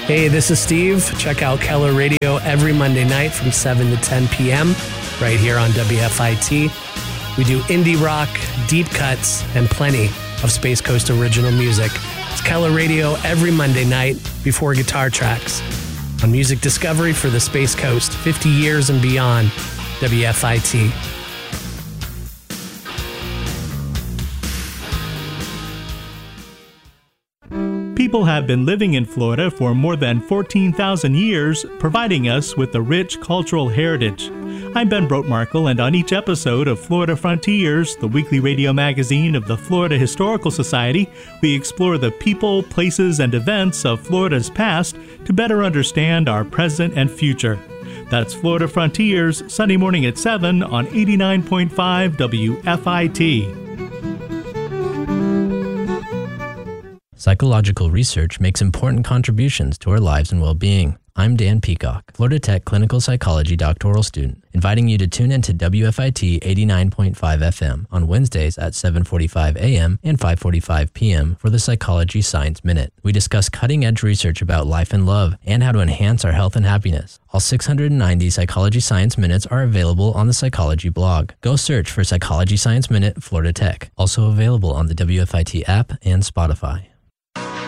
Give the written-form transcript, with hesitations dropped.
Hey, this is Steve. Check out Keller Radio every Monday night from 7 to 10 p.m. right here on WFIT. We do indie rock, deep cuts, and plenty of Space Coast original music. It's Keller Radio every Monday night before Guitar Tracks on Music Discovery for the Space Coast, 50 years and beyond, WFIT. People have been living in Florida for more than 14,000 years, providing us with a rich cultural heritage. I'm Ben Brotmarkle, and on each episode of Florida Frontiers, the weekly radio magazine of the Florida Historical Society, we explore the people, places, and events of Florida's past to better understand our present and future. That's Florida Frontiers, Sunday morning at 7 on 89.5 WFIT. Psychological research makes important contributions to our lives and well-being. I'm Dan Peacock, Florida Tech Clinical Psychology doctoral student, inviting you to tune into WFIT 89.5 FM on Wednesdays at 7:45 a.m. and 5:45 p.m. for the Psychology Science Minute. We discuss cutting-edge research about life and love and how to enhance our health and happiness. All 690 Psychology Science Minutes are available on the Psychology blog. Go search for Psychology Science Minute Florida Tech, also available on the WFIT app and Spotify.